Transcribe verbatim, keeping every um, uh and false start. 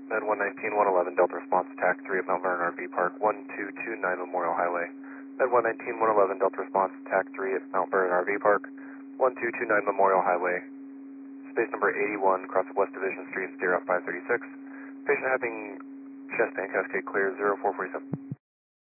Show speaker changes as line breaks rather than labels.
Med one nineteen one eleven, Delta response, T A C three at Mount Vernon R V Park, one two two nine Memorial Highway. Med one nineteen one eleven, Delta response, T A C three at Mount Vernon R V Park, one two two nine Memorial Highway. Space number eighty-one, across West Division Street, steer out five thirty-six. Patient having chest pain, cascade clear, zero four forty-seven.